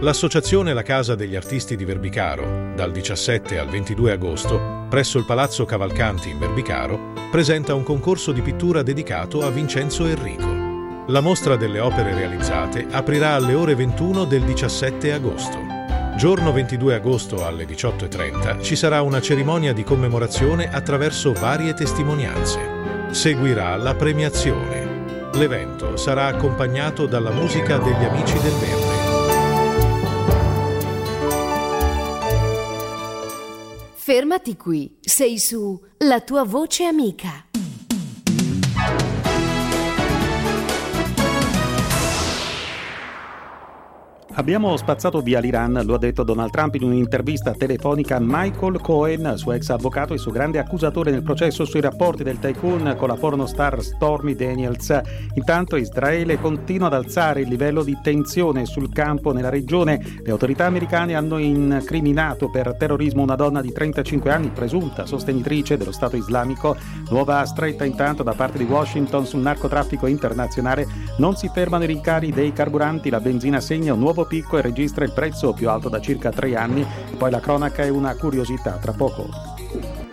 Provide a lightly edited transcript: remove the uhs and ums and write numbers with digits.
L'associazione La Casa degli Artisti di Verbicaro, dal 17 al 22 agosto, presso il Palazzo Cavalcanti in Verbicaro, presenta un concorso di pittura dedicato a Vincenzo Enrico. La mostra delle opere realizzate aprirà alle ore 21 del 17 agosto. Giorno 22 agosto alle 18:30 ci sarà una cerimonia di commemorazione attraverso varie testimonianze. Seguirà la premiazione. L'evento sarà accompagnato dalla musica degli Amici del Verde. Fermati qui, sei su La tua voce amica. Abbiamo spazzato via l'Iran, lo ha detto Donald Trump in un'intervista telefonica a Michael Cohen, suo ex avvocato e suo grande accusatore nel processo sui rapporti del tycoon con la pornostar Stormy Daniels. Intanto Israele continua ad alzare il livello di tensione sul campo nella regione. Le autorità americane hanno incriminato per terrorismo una donna di 35 anni, presunta sostenitrice dello Stato islamico. Nuova stretta intanto da parte di Washington sul narcotraffico internazionale. Non si fermano i rincari dei carburanti, la benzina segna un nuovo picco e registra il prezzo più alto da circa 3 anni. Poi la cronaca è una curiosità, tra poco.